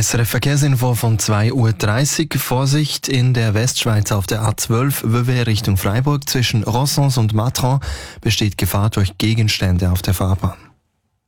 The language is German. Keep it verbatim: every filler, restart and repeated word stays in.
S R F-Verkehrsinfo von zwei Uhr dreißig. Vorsicht in der Westschweiz auf der A zwölf Vevey Richtung Freiburg. Zwischen Rossons und Matran besteht Gefahr durch Gegenstände auf der Fahrbahn.